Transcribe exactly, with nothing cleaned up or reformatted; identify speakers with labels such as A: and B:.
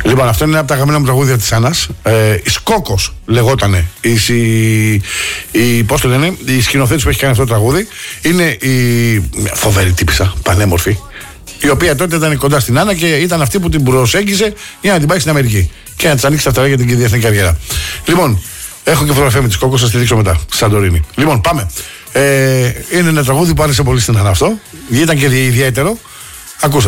A: Λοιπόν, αυτό είναι ένα από τα αγαπημένα μου τραγούδια της Άννας. Ε, η Σκόκος λεγότανε. Η, η, η, πώς το λένε, η σκηνοθέτης που έχει κάνει αυτό το τραγούδι είναι η φοβερή τύπισσα, πανέμορφη. Η οποία τότε ήταν κοντά στην Άννα και ήταν αυτή που την προσέγγιζε για να την πάει στην Αμερική και να της ανοίξει τα φτερά για την διεθνή καριέρα. Λοιπόν, έχω και φωτογραφία με τη Σκόκο, σας τη δείξω μετά. Σαντορίνη. Λοιπόν, πάμε. Ε, είναι ένα τραγούδι που άρεσε πολύ στην Άννα αυτό. Ήταν και ιδιαίτερο. Ακούστε.